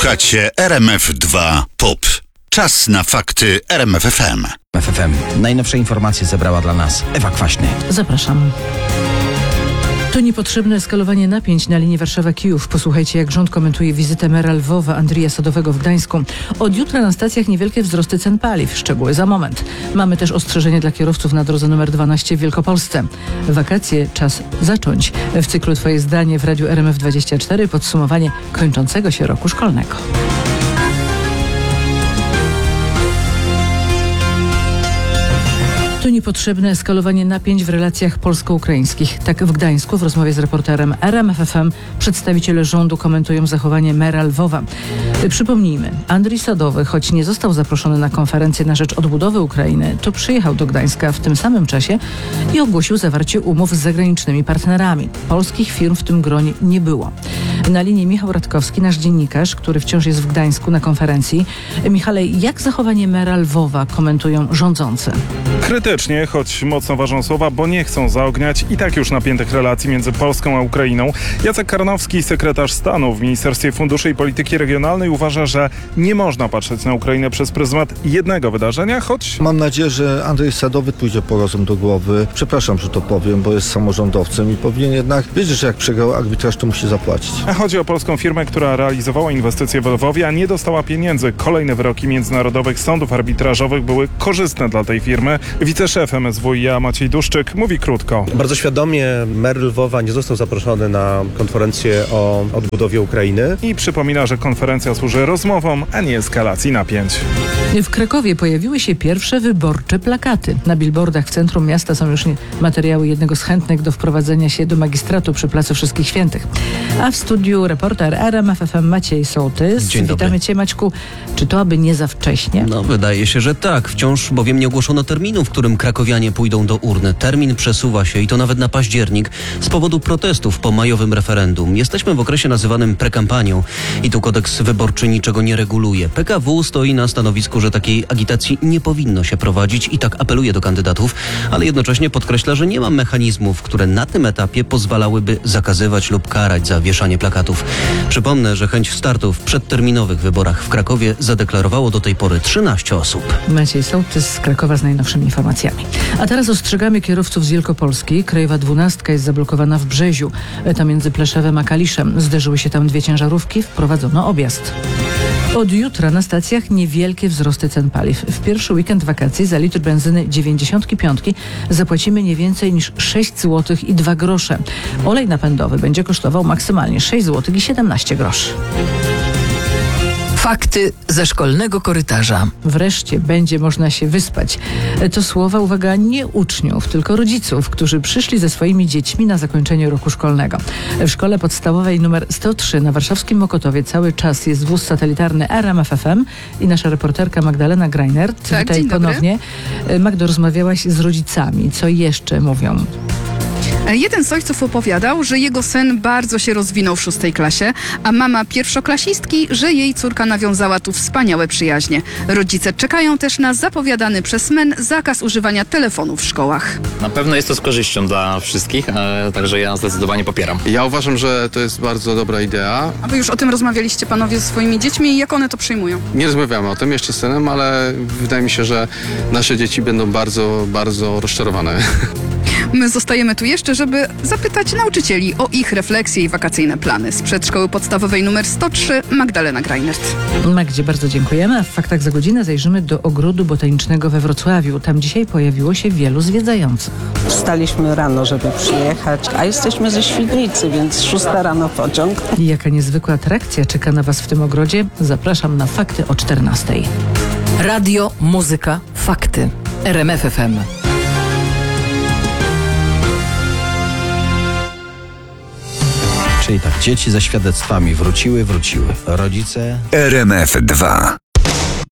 Słuchacie RMF2 POP. Czas na fakty RMF FM. FM. Najnowsze informacje zebrała dla nas Ewa Kwaśny. Zapraszam. To niepotrzebne eskalowanie napięć na linii Warszawa-Kijów. Posłuchajcie, jak rząd komentuje wizytę mera Lwowa Andrija Sadowego w Gdańsku. Od jutra na stacjach niewielkie wzrosty cen paliw. Szczegóły za moment. Mamy też ostrzeżenie dla kierowców na drodze nr 12 w Wielkopolsce. Wakacje czas zacząć. W cyklu Twoje zdanie w radiu RMF24 podsumowanie kończącego się roku szkolnego. To niepotrzebne eskalowanie napięć w relacjach polsko-ukraińskich. Tak w Gdańsku w rozmowie z reporterem RMF FM przedstawiciele rządu komentują zachowanie mera Lwowa. Przypomnijmy, Andrzej Sadowy, choć nie został zaproszony na konferencję na rzecz odbudowy Ukrainy, to przyjechał do Gdańska w tym samym czasie i ogłosił zawarcie umów z zagranicznymi partnerami. Polskich firm w tym gronie nie było. Na linii Michał Radkowski, nasz dziennikarz, który wciąż jest w Gdańsku na konferencji. Michale, jak zachowanie mera Lwowa komentują rządzący? Krytycznie, choć mocno ważą słowa, bo nie chcą zaogniać i tak już napiętych relacji między Polską a Ukrainą. Jacek Karnowski, sekretarz stanu w Ministerstwie Funduszy i Polityki Regionalnej, uważa, że nie można patrzeć na Ukrainę przez pryzmat jednego wydarzenia, choć... Mam nadzieję, że Andrzej Sadowy pójdzie po rozum do głowy. Przepraszam, że to powiem, bo jest samorządowcem i powinien jednak wiedzieć, że jak przegrał arbitraż, to musi zapłacić. A chodzi o polską firmę, która realizowała inwestycje w Lwowie, a nie dostała pieniędzy. Kolejne wyroki międzynarodowych sądów arbitrażowych były korzystne dla tej firmy. Wiceszef MSWiA Maciej Duszczyk mówi krótko. Bardzo świadomie mer Lwowa nie został zaproszony na konferencję o odbudowie Ukrainy. I przypomina, że konferencja służy rozmowom, a nie eskalacji napięć. W Krakowie pojawiły się pierwsze wyborcze plakaty. Na billboardach w centrum miasta są już materiały jednego z chętnych do wprowadzenia się do magistratu przy Placu Wszystkich Świętych. A w studiu reporter RMF FM Maciej Sołtys. Dzień dobry. Witamy Cię, Maćku. Czy to aby nie za wcześnie? No, wydaje się, że tak. Wciąż bowiem nie ogłoszono terminu, w którym krakowianie pójdą do urny. Termin przesuwa się i to nawet na październik z powodu protestów po majowym referendum. Jesteśmy w okresie nazywanym prekampanią i tu kodeks wyborczy niczego nie reguluje. PKW stoi na stanowisku, że takiej agitacji nie powinno się prowadzić i tak apeluje do kandydatów, ale jednocześnie podkreśla, że nie ma mechanizmów, które na tym etapie pozwalałyby zakazywać lub karać za wieszanie plakatów. Przypomnę, że chęć startu w przedterminowych wyborach w Krakowie zadeklarowało do tej pory 13 osób. Maciej Sołtys z Krakowa z najnowszymi informacjami. A teraz ostrzegamy kierowców z Wielkopolski. Krajowa 12 jest zablokowana w Brzeziu. To między Pleszewem a Kaliszem. Zderzyły się tam dwie ciężarówki. Wprowadzono objazd. Od jutra na stacjach niewielkie wzrosty cen paliw. W pierwszy weekend wakacji za litr benzyny 95 zapłacimy nie więcej niż 6 zł i 2 grosze. Olej napędowy będzie kosztował maksymalnie 6 zł i 17 groszy. Fakty ze szkolnego korytarza. Wreszcie będzie można się wyspać. To słowa, uwaga, nie uczniów, tylko rodziców, którzy przyszli ze swoimi dziećmi na zakończenie roku szkolnego. W szkole podstawowej nr 103 na warszawskim Mokotowie cały czas jest wóz satelitarny RMF FM i nasza reporterka Magdalena Greinert. Tak, witaj dzień dobry. ponownie. Magdo, rozmawiałaś z rodzicami. Co jeszcze mówią? Jeden z ojców opowiadał, że jego syn bardzo się rozwinął w 6. klasie, a mama pierwszoklasistki, że jej córka nawiązała tu wspaniałe przyjaźnie. Rodzice czekają też na zapowiadany przez MEN zakaz używania telefonu w szkołach. Na pewno jest to z korzyścią dla wszystkich, także ja zdecydowanie popieram. Ja uważam, że to jest bardzo dobra idea. A wy już o tym rozmawialiście panowie ze swoimi dziećmi i jak one to przyjmują? Nie rozmawiamy o tym jeszcze z synem, ale wydaje mi się, że nasze dzieci będą bardzo, bardzo rozczarowane. My zostajemy tu jeszcze, żeby zapytać nauczycieli o ich refleksje i wakacyjne plany. Z przedszkoły podstawowej nr 103 Magdalena Greinert. Magdzie, bardzo dziękujemy. A w faktach za godzinę zajrzymy do Ogrodu Botanicznego we Wrocławiu. Tam dzisiaj pojawiło się wielu zwiedzających. Wstaliśmy rano, żeby przyjechać, a jesteśmy ze Świdnicy, więc 6 rano pociąg. I jaka niezwykła atrakcja czeka na Was w tym ogrodzie? Zapraszam na fakty o 14:00. Radio, muzyka, fakty. RMF FM. Czyli tak, dzieci ze świadectwami wróciły. Rodzice... RMF2.